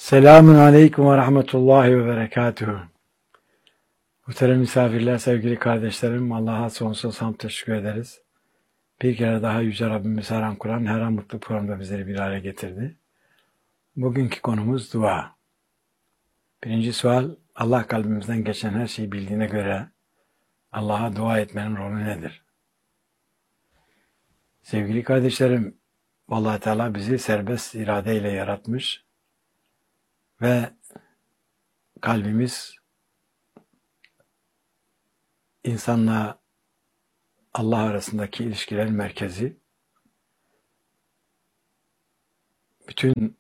Selamun Aleyküm ve Rahmetullahi ve Berekatuhu. Muhterem misafirler, sevgili kardeşlerim, Allah'a sonsuz hamd teşekkür ederiz. Bir kere daha Yüce Rabbimiz her an Kur'an, her an mutlu programda bizleri bir araya getirdi. Bugünkü konumuz dua. Birinci sual, Allah kalbimizden geçen her şeyi bildiğine göre Allah'a dua etmenin rolü nedir? Sevgili kardeşlerim, Allah Teala bizi serbest iradeyle yaratmış ve kalbimiz insanla Allah arasındaki ilişkilerin merkezi. Bütün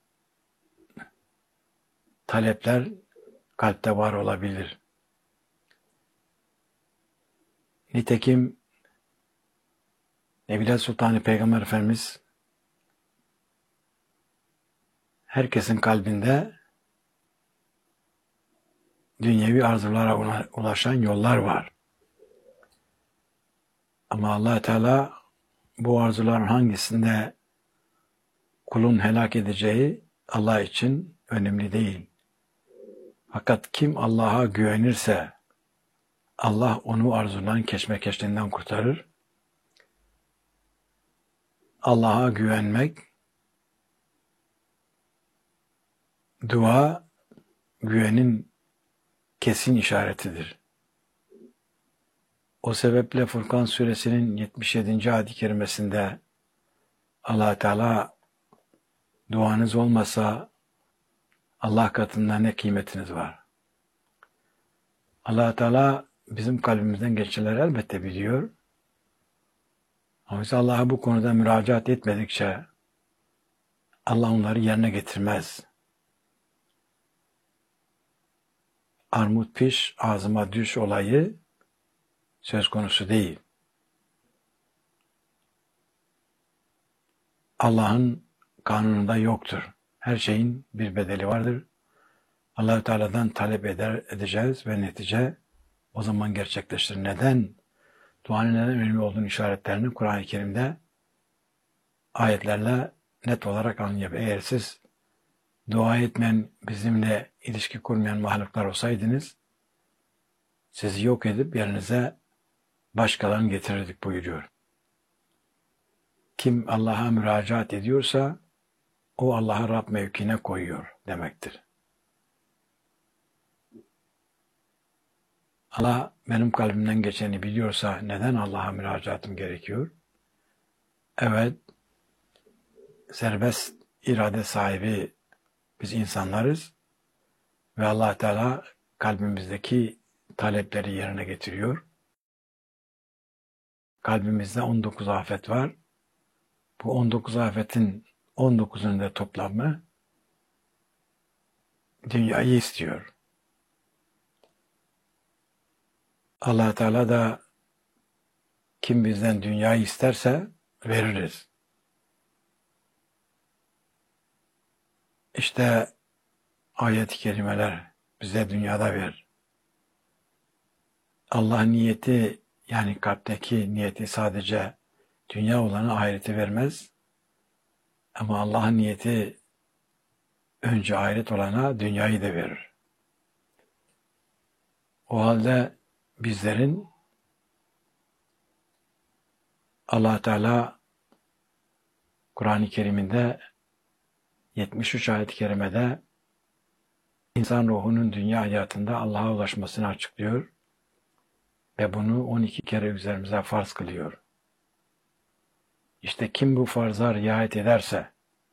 talepler kalpte var olabilir. Nitekim Nebiler Sultanı Peygamber Efendimiz herkesin kalbinde dünyevi arzulara ulaşan yollar var. Ama Allah Teala bu arzuların hangisinde kulun helak edeceği Allah için önemli değil. Fakat kim Allah'a güvenirse Allah onu arzuların keşmekeşliğinden kurtarır. Allah'a güvenmek, dua, güvenin kesin işaretidir. O sebeple Furkan suresinin 77. ayet-i kerimesinde Allah Teala duanız olmasa Allah katında ne kıymetiniz var? Allah Teala bizim kalbimizden geçenleri elbette biliyor. Ama biz Allah'a bu konuda müracaat etmedikçe Allah onları yerine getirmez. Armut piş, ağzıma düş olayı söz konusu değil. Allah'ın kanununda yoktur. Her şeyin bir bedeli vardır. Allah-u Teala'dan talep edeceğiz ve netice o zaman gerçekleşir. Neden? Duanın neden önemli olduğunu işaretlerini Kur'an-ı Kerim'de ayetlerle net olarak anlayabilir. Eğer siz dua etmeyen, bizimle ilişki kurmayan mahluklar olsaydınız, sizi yok edip yerinize başkalarını getirirdik buyuruyor. Kim Allah'a müracaat ediyorsa, o Allah'ı Rab mevkine koyuyor demektir. Allah benim kalbimden geçeni biliyorsa neden Allah'a müracaatım gerekiyor? Evet, serbest irade sahibi biz insanlarız ve Allah Teala kalbimizdeki talepleri yerine getiriyor. Kalbimizde 19 afet var. Bu 19 afetin 19'unun da toplamı dünyayı istiyor. Allah Teala da kim bizden dünyayı isterse veririz. İşte ayet-i kerimeler bize dünyada ver. Allah niyeti, yani kalpteki niyeti sadece dünya olanı ahireti vermez. Ama Allah'ın niyeti önce ahiret olana dünyayı da verir. O halde bizlerin Allah Teala Kur'an-ı Kerim'inde 73 ayet-i kerimede insan ruhunun dünya hayatında Allah'a ulaşmasını açıklıyor ve bunu 12 kere üzerimize farz kılıyor. İşte kim bu farza riayet ederse,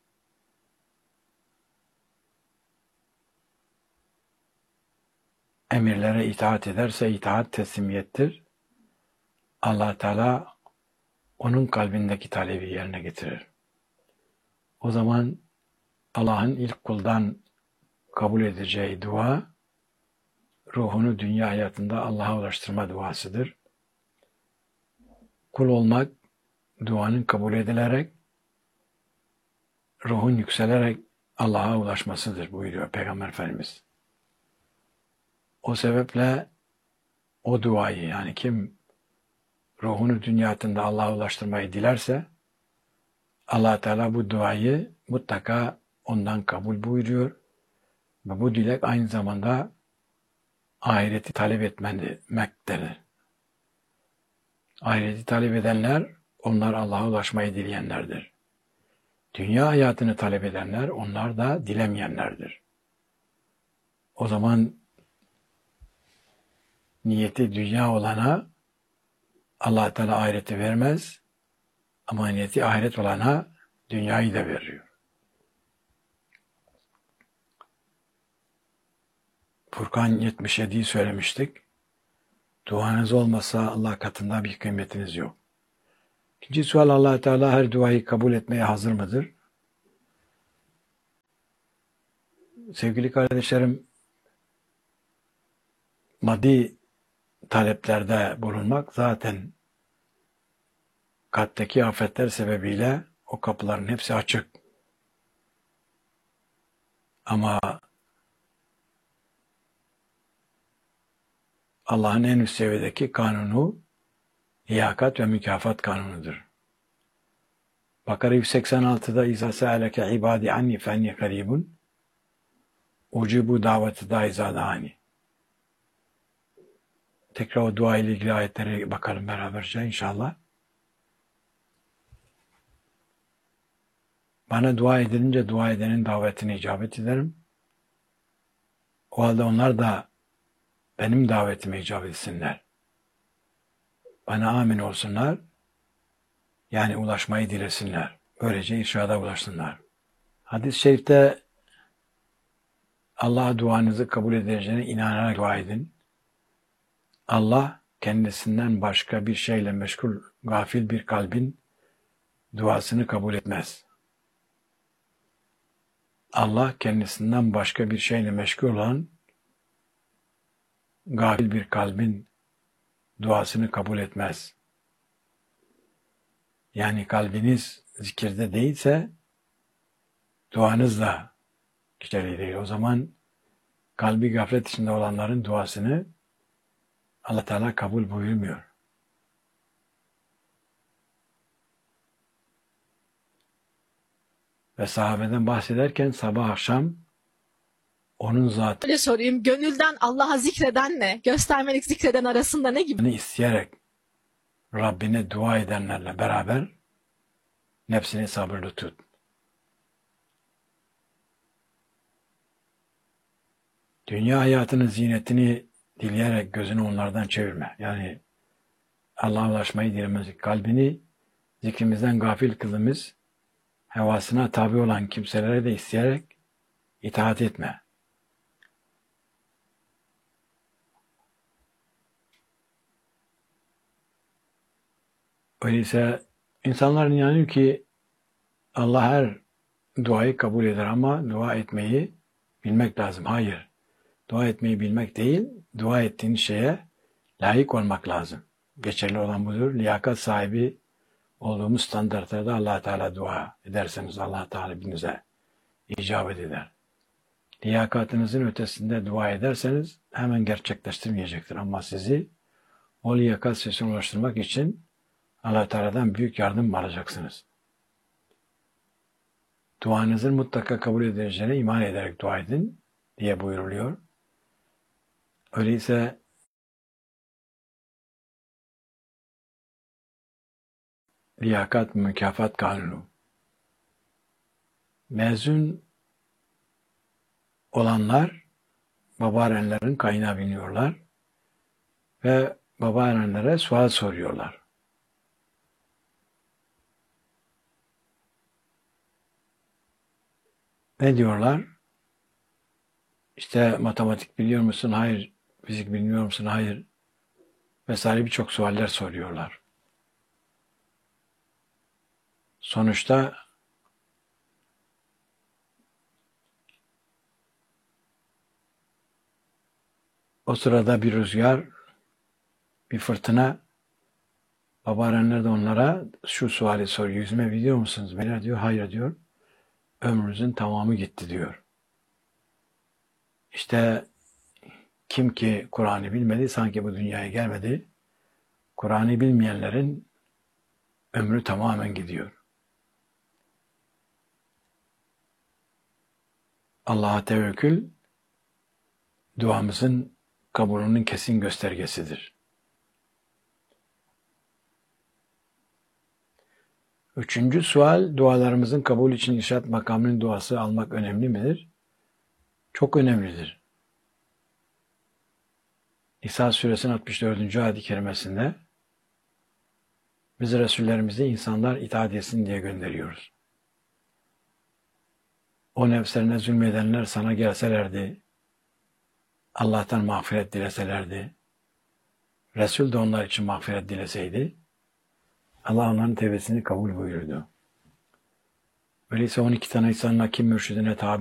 emirlere itaat ederse itaat teslimiyettir. Allah Teala onun kalbindeki talebi yerine getirir. O zaman Allah'ın ilk kuldan kabul edeceği dua, ruhunu dünya hayatında Allah'a ulaştırma duasıdır. Kul olmak, duanın kabul edilerek, ruhun yükselerek Allah'a ulaşmasıdır buyuruyor Peygamber Efendimiz. O sebeple o duayı, yani kim ruhunu dünya hayatında Allah'a ulaştırmayı dilerse, Allah Teala bu duayı mutlaka ondan kabul buyuruyor Ve bu dilek aynı zamanda ahireti talep etmektedir. Ahireti talep edenler, onlar Allah'a ulaşmayı dileyenlerdir. Dünya hayatını talep edenler, onlar da dilemeyenlerdir. O zaman niyeti dünya olana Allah Teala ahireti vermez, ama niyeti ahiret olana dünyayı da veriyor. Furkan 77'yi söylemiştik. Duanız olmasa Allah katında bir kıymetiniz yok. İkinci sual, Allah Teala her duayı kabul etmeye hazır mıdır? Sevgili kardeşlerim, maddi taleplerde bulunmak zaten kalpteki afetler sebebiyle o kapıların hepsi açık. Ama Allah'ın en üst seviyedeki kanunu liyakat ve mükafat kanunudur. Bakara 186'da İza se'aleke ibadi anni fenni karibun ucibu daveti da iza da'ani. Tekrar o dua ile ilgili ayetlere bakalım beraberce inşallah. Bana dua edilince dua edenin davetine icabet ederim. O halde onlar da benim davetime icabet etsinler. Bana amin olsunlar, yani ulaşmayı dilesinler. Böylece irşada ulaşsınlar. Hadis-i şerifte Allah'a duanızı kabul edeceğine inanarak dua edin. Allah kendisinden başka bir şeyle meşgul, gafil bir kalbin duasını kabul etmez. Allah kendisinden başka bir şeyle meşgul olan gafil bir kalbin duasını kabul etmez. Yani kalbiniz zikirde değilse duanız da geçerli değil. O zaman kalbi gaflet içinde olanların duasını Allah Teala kabul buyurmuyor. Ve sahabeden bahsederken sabah akşam onun zatını Öyle sorayım, gönülden Allah'a zikredenle göstermelik zikreden arasında ne gibi? isteyerek Rabbine dua edenlerle beraber nefsini sabırlı tut. Dünya hayatının zinetini dileyerek gözünü onlardan çevirme. Yani Allah'a ulaşmayı dilemez. Kalbini zikrimizden gafil kılımız, hevasına tabi olan kimselere de isteyerek itaat etme. Öyleyse insanlar inanıyor ki Allah her duayı kabul eder ama dua etmeyi bilmek lazım. Hayır. Dua etmeyi bilmek değil, dua ettiğin şeye layık olmak lazım. Geçerli olan budur. Liyakat sahibi olduğumuz standartlarda Allah Teala dua ederseniz Allah Teala hepinize icabet eder. Liyakatınızın ötesinde dua ederseniz hemen gerçekleştirmeyecektir. Ama sizi o liyakat seviyesine ulaştırmak için Allah Teala'dan büyük yardım alacaksınız. Duanızın mutlaka kabul edileceğine iman ederek dua edin diye buyuruluyor. Öyleyse liyakat mükafat kanunu. Mezun olanlar babaannelerin kaynağı biniyorlar ve babaannelere sual soruyorlar. Ne diyorlar? İşte matematik biliyor musun? Hayır. Fizik bilmiyor musun? Hayır. Vesaire birçok sualler soruyorlar. Sonuçta o sırada bir rüzgar, bir fırtına, babaanneler de onlara şu suali soruyor. Yüzme biliyor musunuz? Beyler diyor. Hayır diyor. Ömrünüzün tamamı gitti diyor. İşte kim ki Kur'an'ı bilmedi, sanki bu dünyaya gelmedi. Kur'an'ı bilmeyenlerin ömrü tamamen gidiyor. Allah'a tevekkül duamızın kabulünün kesin göstergesidir. 3. sual, dualarımızın kabul için irşad makamının duası almak önemli midir? Çok önemlidir. Nisa suresinin 64. ayet-i kerimesinde biz Resullerimizi insanlar itaat etsin diye gönderiyoruz. O nefslerine zulmedenler sana gelselerdi, Allah'tan mağfiret dileselerdi, Resul de onlar için mağfiret dileseydi, Allah onların tevbesini kabul buyurdu. Öyleyse 12 tane insanın hakim mürşidine tabi